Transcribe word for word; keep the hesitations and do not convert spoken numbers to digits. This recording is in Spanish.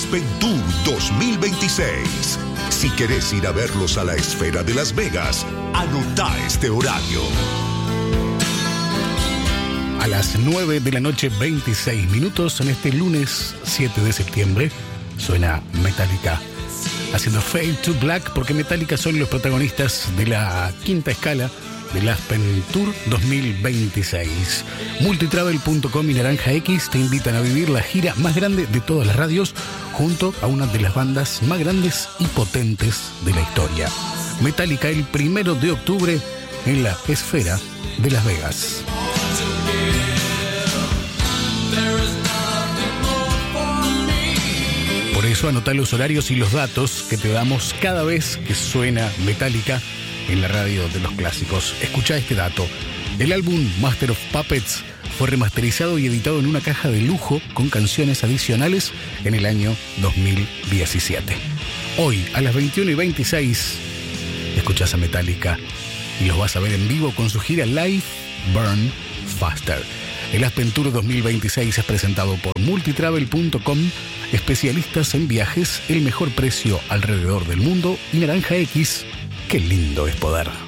Aspen Tour dos mil veintiséis. Si querés ir a verlos a la Esfera de Las Vegas, anotá este horario. A las nueve de la noche, veintiséis minutos, en este lunes siete de septiembre, suena Metallica haciendo Fade to Black, porque Metallica son los protagonistas de la quinta escala del Aspen Tour dos mil veintiséis. Multitravel punto com y Naranja X te invitan a vivir la gira más grande de todas las radios junto a una de las bandas más grandes y potentes de la historia. Metallica el primero de octubre en la Esfera de Las Vegas. Por eso anotá los horarios y los datos que te damos cada vez que suena Metallica en la radio de los clásicos. Escuchá este dato. El álbum Master of Puppets fue remasterizado y editado en una caja de lujo con canciones adicionales en el año dos mil diecisiete. Hoy, a las veintiuna y veintiséis, escuchás a Metallica y los vas a ver en vivo con su gira Live Burn Faster. El Aspen Tour dos mil veintiséis es presentado por Multitravel punto com, especialistas en viajes, el mejor precio alrededor del mundo, y Naranja X. Qué lindo es poder.